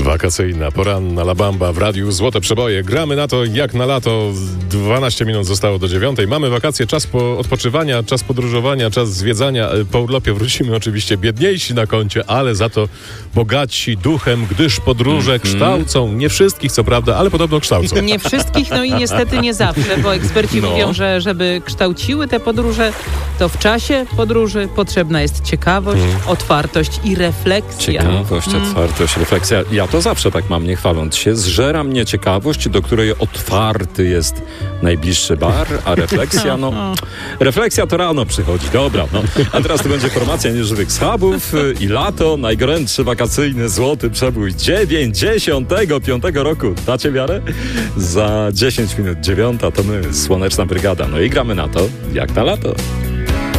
Wakacyjna, poranna La Bamba w radiu Złote Przeboje. Gramy na to jak na lato. 12 minut zostało do 9. Mamy wakacje, czas odpoczywania, czas podróżowania, czas zwiedzania. Po urlopie wrócimy oczywiście biedniejsi na koncie, ale za to bogatsi duchem, gdyż podróże kształcą. Nie wszystkich, co prawda, ale podobno kształcą. Nie wszystkich, no i niestety nie zawsze, bo eksperci mówią, że żeby kształciły te podróże, to w czasie podróży potrzebna jest ciekawość, otwartość i refleksja. Ciekawość, otwartość, refleksja. Ja to zawsze tak mam, nie chwaląc się. Zżera mnie ciekawość, do której otwarty jest najbliższy bar, a refleksja, refleksja to rano przychodzi. Dobra, A teraz to będzie formacja nieżywych schabów i lato, najgorętszy wakacyjny złoty przebój 95 roku. Dacie wiarę? Za 10 minut 9 to my, Słoneczna Brygada. No i gramy na to jak na lato.